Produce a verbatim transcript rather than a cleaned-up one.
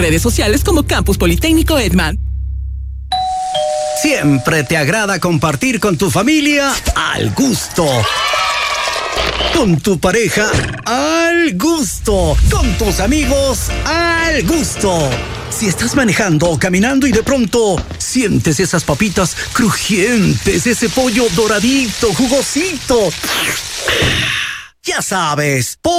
Redes sociales como Campus Politécnico Edman. Siempre te agrada compartir con tu familia al gusto. Con tu pareja al gusto. Con tus amigos al gusto. Si estás manejando o caminando y de pronto sientes esas papitas crujientes, ese pollo doradito, jugosito. Ya sabes,